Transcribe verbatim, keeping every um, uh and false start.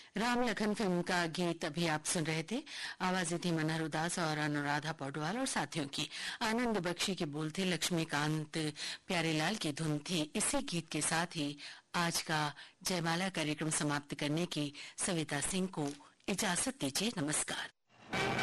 Ram Lakhan film का गीत अभी आप सुन रहे थे। आवाजें थी मनहर उदास और अनुराधा पौडवाल और साथियों की। आनंद बख्शी के बोल थे, लक्ष्मीकांत प्यारेलाल की धुन थी। इसी गीत के साथ ही आज का जयमाला कार्यक्रम समाप्त करने की सविता सिंह को इजाजत दीजिए। नमस्कार।